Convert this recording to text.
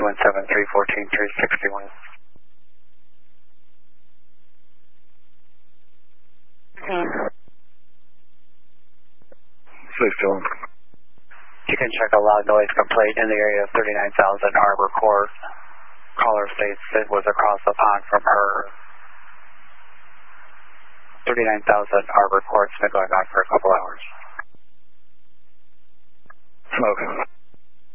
217-314-361. Please go on. You can check a loud noise complaint in the area of 39,000 Arbor Court. Caller states it was across the pond from her. 39,000 Arbor Court's been going on for a couple hours. Smoke.